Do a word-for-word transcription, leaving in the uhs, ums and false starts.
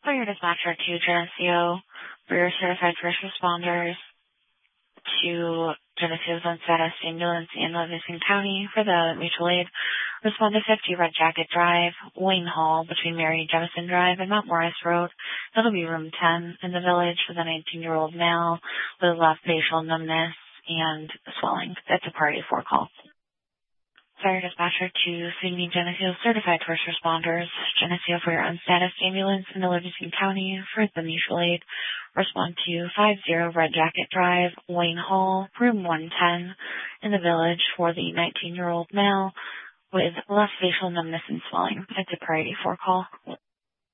For your dispatcher to Geneseo, for your certified first responders to Geneseo's on status ambulance in Livingston County for the mutual aid, respond to fifty Red Jacket Drive, Wayne Hall, between Mary Jefferson Drive and Mount Morris Road. That'll be room ten in the village with a nineteen-year-old male with left facial numbness and swelling. That's a priority four call. Fire dispatcher to Sydney Geneseo certified first responders, Geneseo for your unstatused ambulance in the Livingston County for the mutual aid. Respond to fifty Red Jacket Drive, Wayne Hall, room one ten in the village for the nineteen-year-old male with left facial numbness and swelling. It's a priority four call.